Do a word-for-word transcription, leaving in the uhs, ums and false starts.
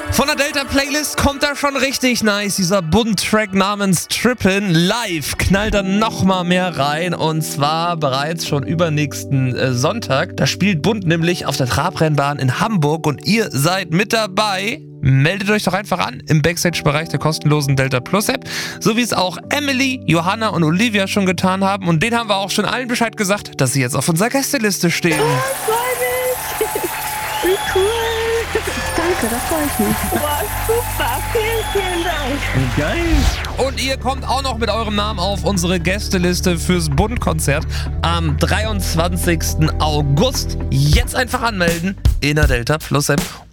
Von der Delta-Playlist kommt da schon richtig nice. Dieser Bund-Track namens Trippin' live knallt dann nochmal mehr rein. Und zwar bereits schon übernächsten äh, Sonntag. Da spielt Bund nämlich auf der Trabrennbahn in Hamburg und ihr seid mit dabei. Meldet euch doch einfach an im Backstage-Bereich der kostenlosen Delta Plus-App. So wie es auch Emily, Johanna und Olivia schon getan haben. Und denen haben wir auch schon allen Bescheid gesagt, dass sie jetzt auf unserer Gästeliste stehen. Oh, freu mich! Wie cool! Danke, da freue ich mich. Boah, super. Vielen, vielen Dank. Geil. Und ihr kommt auch noch mit eurem Namen auf unsere Gästeliste fürs Bund-Konzert am dreiundzwanzigsten August. Jetzt einfach anmelden in der Delta Plus App.